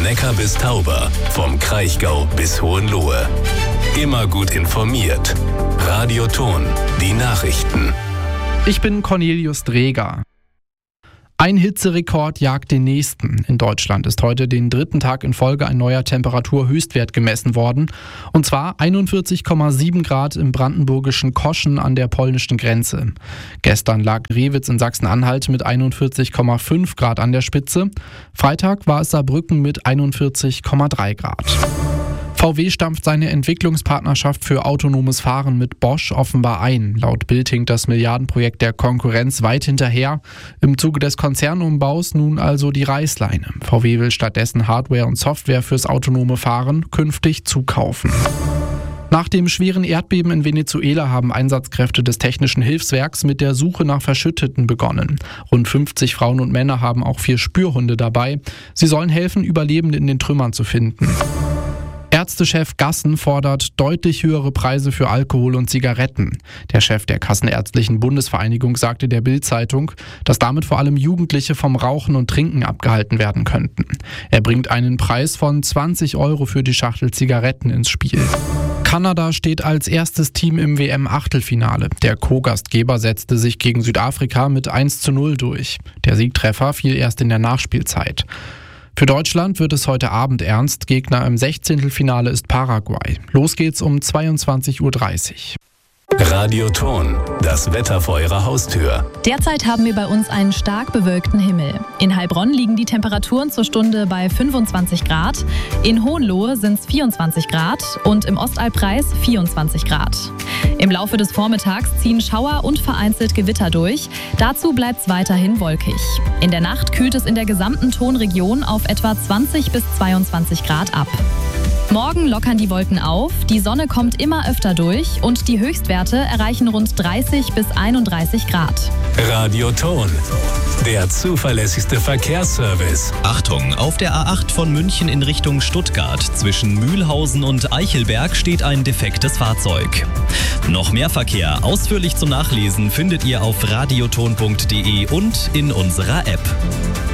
Neckar bis Tauber, vom Kraichgau bis Hohenlohe. Immer gut informiert. Radio Thon, die Nachrichten. Ich bin Cornelius Dreger. Ein Hitzerekord jagt den nächsten. In Deutschland ist heute den 3. Tag in Folge ein neuer Temperaturhöchstwert gemessen worden. Und zwar 41,7 Grad im brandenburgischen Koschen an der polnischen Grenze. Gestern lag Rewitz in Sachsen-Anhalt mit 41,5 Grad an der Spitze. Freitag war es Saarbrücken mit 41,3 Grad. VW stampft seine Entwicklungspartnerschaft für autonomes Fahren mit Bosch offenbar ein. Laut Bild hinkt das Milliardenprojekt der Konkurrenz weit hinterher. Im Zuge des Konzernumbaus nun also die Reißleine. VW will stattdessen Hardware und Software fürs autonome Fahren künftig zukaufen. Nach dem schweren Erdbeben in Venezuela haben Einsatzkräfte des Technischen Hilfswerks mit der Suche nach Verschütteten begonnen. Rund 50 Frauen und Männer haben auch 4 Spürhunde dabei. Sie sollen helfen, Überlebende in den Trümmern zu finden. Ärztechef Gassen fordert deutlich höhere Preise für Alkohol und Zigaretten. Der Chef der Kassenärztlichen Bundesvereinigung sagte der Bild-Zeitung, dass damit vor allem Jugendliche vom Rauchen und Trinken abgehalten werden könnten. Er bringt einen Preis von 20 € für die Schachtel Zigaretten ins Spiel. Kanada steht als erstes Team im WM-Achtelfinale. Der Co-Gastgeber setzte sich gegen Südafrika mit 1:0 durch. Der Siegtreffer fiel erst in der Nachspielzeit. Für Deutschland wird es heute Abend ernst. Gegner im 16. Finale ist Paraguay. Los geht's um 22:30 Uhr. Radio Thon, das Wetter vor Ihrer Haustür. Derzeit haben wir bei uns einen stark bewölkten Himmel. In Heilbronn liegen die Temperaturen zur Stunde bei 25 Grad, in Hohenlohe sind es 24 Grad und im Ostalbkreis 24 Grad. Im Laufe des Vormittags ziehen Schauer und vereinzelt Gewitter durch. Dazu bleibt es weiterhin wolkig. In der Nacht kühlt es in der gesamten Thonregion auf etwa 20 bis 22 Grad ab. Morgen lockern die Wolken auf, die Sonne kommt immer öfter durch und die Höchstwerte erreichen rund 30 bis 31 Grad. Radio Thon, der zuverlässigste Verkehrsservice. Achtung, auf der A8 von München in Richtung Stuttgart zwischen Mühlhausen und Eichelberg steht ein defektes Fahrzeug. Noch mehr Verkehr ausführlich zum Nachlesen findet ihr auf radiothon.de und in unserer App.